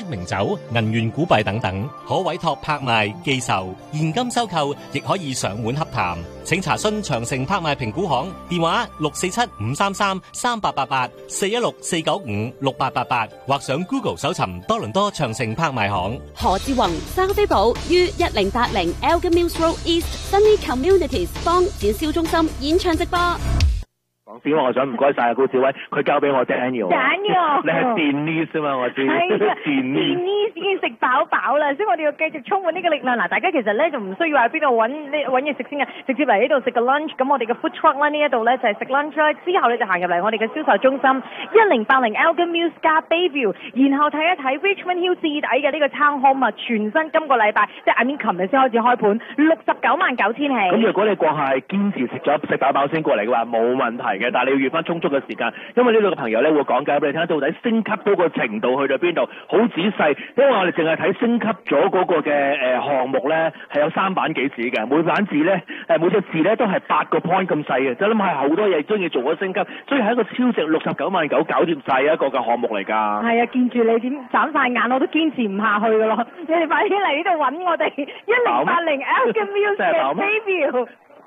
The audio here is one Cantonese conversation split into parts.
名酒、銀元古幣等等，可委託拍賣、寄售、現金收購，亦可以上門洽談。請查詢長城拍賣評估行電話647-533-3888 或上 Google 搜尋多倫多長城拍賣行。 何志宏、生飛寶於1080 Elgin Mills Road East Sunny Communities 方展銷中心演唱直播。 點我想唔該晒高志威，佢交俾我 Daniel。你係 Denise 啊嘛，我知。 係 Denise 已經食飽飽啦，所以我哋要繼續充滿呢個力量。嗱，大家其實咧就唔需要喺邊度揾嘢食先嘅，直接嚟呢度食個 lunch。咁我哋嘅 food truck 啦，呢一度咧就係食 lunch 啦，之後你就行入嚟我哋嘅銷售中心1080 Elgin Mills 加 Bayview， 然後睇一睇 Richmond Hill 置底嘅呢個 town home 啊，全新今個禮拜即係琴日先開始開盤，699000起。 咁如果你過係堅持食飽飽先過嚟嘅話，冇問題嘅。但係你要預翻充足嘅時間，因為呢度嘅朋友咧會講解俾你聽，到底升級嗰個程度去到邊度，好仔細。因為我哋淨係睇升級咗嗰個嘅項目咧，係有3版幾紙嘅，每版字咧每隻字咧都係8個 point 咁細嘅，就諗係好多嘢中意做咗升級，所以係一個超值699000搞掂晒一個嘅項目嚟㗎。 係啊，見住你點眨晒眼，我都堅持唔下去㗎咯。你哋快啲嚟呢度揾我哋1080 Elgin Mills 嘅 Bayview。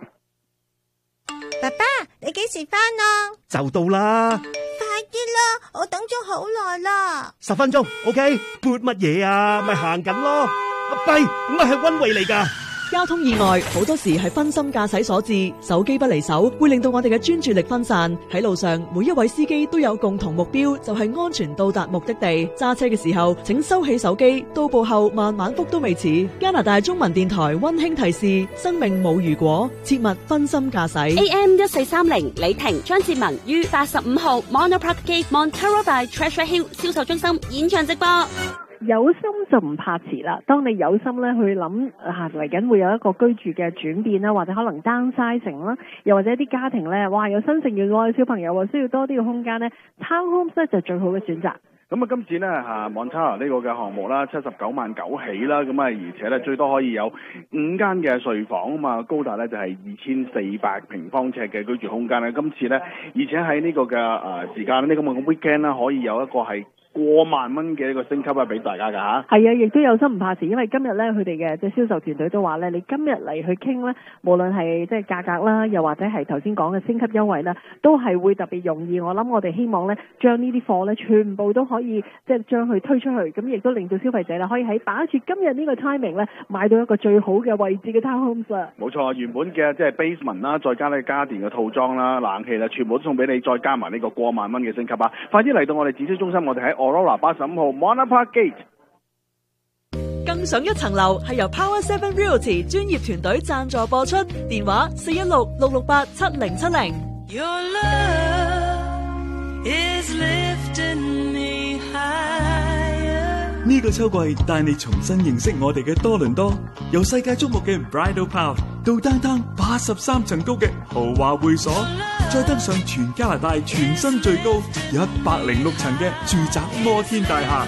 爸爸，你幾時返啊？ 就到啦！ 快啲啦，我等咗好耐啦。 10分鐘 ，OK？撥乜嘢啊？咪行緊咯。弊，我係溫慧嚟㗎。 交通意外好多時係分心駕駛所致，手機不離手會令到我哋嘅專注力分散。喺路上，每一位司機都有共同目標，就係安全到達目的地。揸車嘅時候，請收起手機，到步後慢慢覆都未遲。加拿大中文電台溫馨提示：生命冇如果，切勿分心駕駛。 AM 1430李婷、張志文於85號 Monopark Gate Montero by Treasure Hill 銷售中心演唱直播。 有心就唔怕遲啦。當你有心咧去諗嚟緊會有一個居住嘅轉變啦，或者可能 downsizing 啦，又或者啲家庭咧，哇有新成員喎，小朋友喎，需要多啲嘅空間咧，townhomes 咧就最好嘅選擇。 咁啊，今次咧Montara 呢個嘅項目啦，799000起啦，咁啊，而且咧最多可以有5間嘅睡房啊嘛，高達咧就係2400平方尺嘅居住空間咧。今次咧，而且喺呢個嘅時間呢個咁嘅 weekend 啦，可以有一個係過萬蚊嘅一個升級啊，俾大家㗎嚇。係啊，亦都有心唔怕遲，因為今日咧佢哋嘅即係銷售團隊都話咧，你今日嚟去傾咧，無論係即係價格啦，又或者係頭先講嘅升級優惠啦，都係會特別容易。我諗我哋希望咧，將呢啲貨咧全部都可以即係將佢推出去，咁亦都令到消費者啦可以喺把握住今日呢個 timing 咧，買到一個最好嘅位置嘅 townhomes 啦。冇錯，原本嘅即係 basement 啦，再加呢家電嘅套裝啦、冷氣啦，全部都送俾你，再加埋呢個過萬蚊嘅升級啊！快啲嚟到我哋展銷中心，我哋喺Aurora 85號 Monopark Gate。 更上一層樓係由 Power 7 Realty 專業團隊贊助播出，電話416-668-7070。 Your love is lifting me higher。 呢個秋季帶你重新認識我哋嘅多倫多，由世界矚目嘅 Bridal Path 到 Downtown 83層高嘅豪華會所，再登上全加拿大全新最高106層嘅住宅摩天大廈。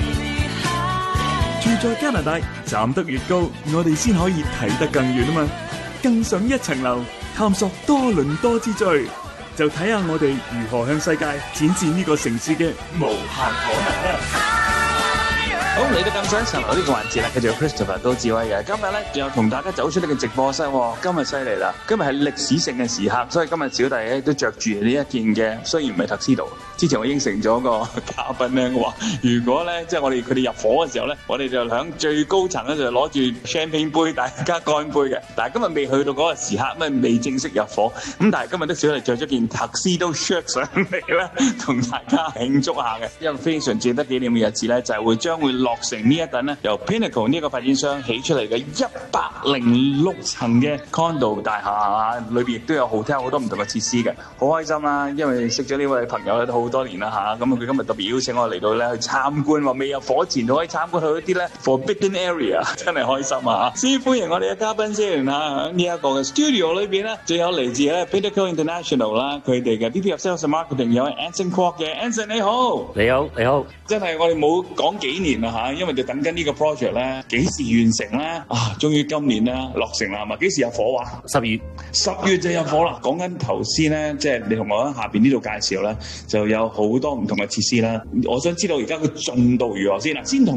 住在加拿大，站得越高，我哋先可以睇得更遠啊嘛！更上一層樓，探索多倫多之最，就睇下我哋如何向世界展示呢個城市嘅無限可能啦！ 好，嚟到更上一層樓呢個環節啦，繼續 Christopher 高志威嘅。今日咧又同大家走出呢個直播室，今日犀利啦！今日係歷史性嘅時刻，所以今日小弟咧都着住呢一件嘅，雖然唔係特斯道。之前我應承咗個嘉賓咧，我話如果咧即係佢哋入伙嘅時候咧，我哋就響最高層咧就攞住 champagne 杯，大家乾杯嘅。但係今日未去到嗰個時刻，未正式入伙。咁但係今日都小弟着咗件特斯道 shirt 上嚟咧，同大家慶祝下嘅。一個非常值得紀念嘅日子咧，就係將會落成呢一棟咧由 Pinnacle 呢個發展商起出嚟嘅106層嘅 condo 大廈，裏邊亦都有 hotel 好多唔同嘅設施嘅，好開心啦！因為識咗呢位朋友咧都好多年啦嚇，咁佢今日特別邀請我嚟到咧去參觀，話未入伙前都可以參觀去一啲咧 forbidden area， 真係開心啊！先歡迎我哋嘅嘉賓先嚇，呢一個嘅 studio 裏邊咧，仲有嚟自咧 Pinnacle International 啦，佢哋嘅 VP of Sales and Marketing 有 Anson Kwok 嘅 Anson 你好， 你好，你好， 真係我哋冇講幾年啦嚇，因為就等緊呢個 project 咧幾時完成咧啊，終於今年咧落成啦，係嘛？幾時入伙話？10月就入伙啦。講緊頭先咧，即係你同我喺下邊呢度介紹咧，就有好多唔同嘅設施啦。我想知道而家個進度如何先啦，先同